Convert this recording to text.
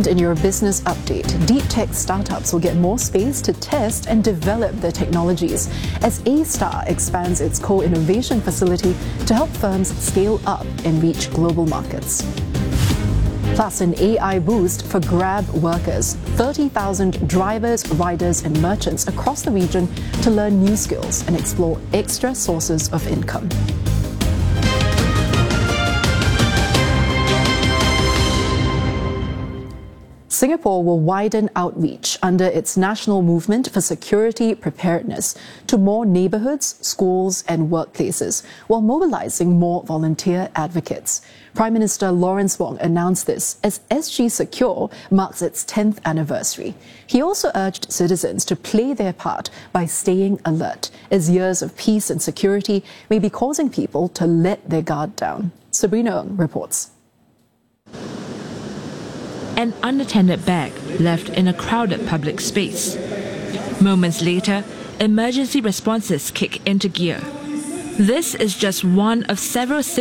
And in your business update, deep tech startups will get more space to test and develop their technologies as A-Star expands its co-innovation facility to help firms scale up and reach global markets. Plus, an AI boost for Grab workers, 30,000 drivers, riders and merchants across the region to learn new skills and explore extra sources of income. Singapore will widen outreach under its National Movement for Security Preparedness to more neighbourhoods, schools and workplaces, while mobilising more volunteer advocates. Prime Minister Lawrence Wong announced this as SG Secure marks its 10th anniversary. He also urged citizens to play their part by staying alert, as years of peace and security may be causing people to let their guard down. Sabrina Ng reports. An unattended bag left in a crowded public space. Moments later, emergency responses kick into gear. This is just one of several